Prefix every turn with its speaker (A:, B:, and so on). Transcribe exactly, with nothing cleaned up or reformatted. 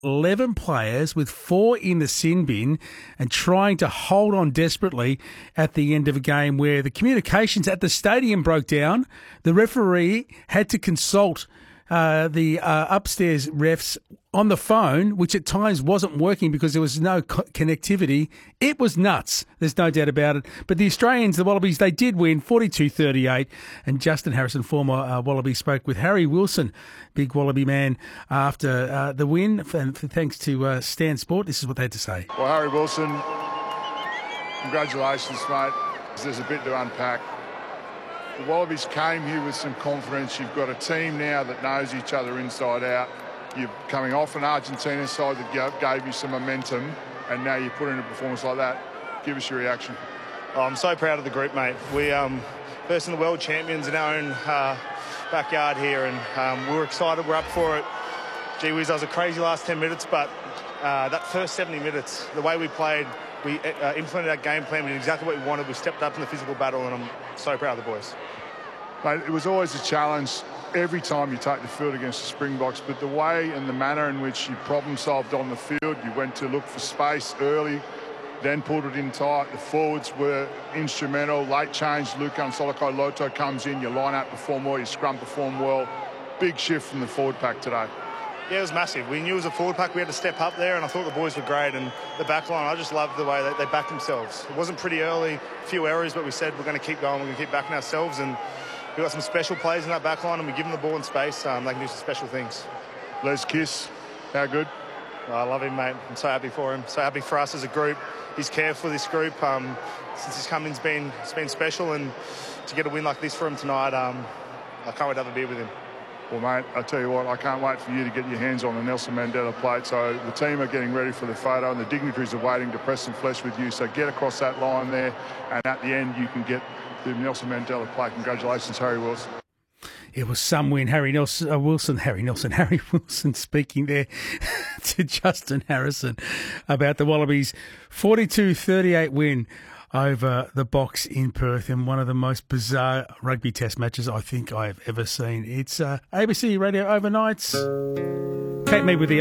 A: eleven players with four in the sin bin and trying to hold on desperately at the end of a game where the communications at the stadium broke down. The referee had to consult uh, the uh, upstairs refs on the phone, which at times wasn't working because there was no co- connectivity. It was nuts. There's no doubt about it. But the Australians, the Wallabies, they did win forty-two thirty-eight. And Justin Harrison, former uh, Wallaby, spoke with Harry Wilson, big Wallaby man, after uh, the win. And thanks to uh, Stan Sport, this is what they had to say.
B: Well, Harry Wilson, congratulations, mate. There's a bit to unpack. The Wallabies came here with some confidence. You've got a team now that knows each other inside out. You're coming off an Argentina side that gave you some momentum, and now you put in a performance like that. Give us your reaction.
C: Oh, I'm so proud of the group, mate. We um, first in the world champions in our own uh, backyard here, and um, we're excited. We're up for it. Gee whiz, that was a crazy last ten minutes, but uh, that first seventy minutes, the way we played, we uh, implemented our game plan. We did exactly what we wanted. We stepped up in the physical battle, and I'm so proud of the boys.
B: Mate, it was always a challenge every time you take the field against the Springboks, but the way and the manner in which you problem solved on the field, you went to look for space early, then pulled it in tight. The forwards were instrumental. Late change, Luka and Soloko Loto comes in, your line-out performed well, your scrum performed well. Big shift from the forward pack today.
C: Yeah, it was massive. We knew it was a forward pack. We had to step up there, and I thought the boys were great. And the back line, I just loved the way they, they backed themselves. It wasn't pretty early, a few errors, but we said we're going to keep going, we're going to keep backing ourselves. And we've got some special plays in that back line, and we give them the ball in space. Um, they can do some special things.
B: Les Kiss, how good?
C: Oh, I love him, mate. I'm so happy for him. So happy for us as a group. His care for this group um, since he's come in's been, it's been special. And to get a win like this for him tonight, um, I can't wait to have a beer with him.
B: Well, mate, I tell you what, I can't wait for you to get your hands on the Nelson Mandela plate. So the team are getting ready for the photo, and the dignitaries are waiting to press some flesh with you. So get across that line there, and at the end you can get the Nelson Mandela plate. Congratulations, Harry Wilson.
A: It was some win. Harry Nelson, uh, Wilson, Harry Nelson, Harry Wilson speaking there to Justin Harrison about the Wallabies' forty-two thirty-eight win over the Box in Perth in one of the most bizarre rugby test matches I think I've ever seen. It's uh, A B C Radio Overnights. Kate Mead with the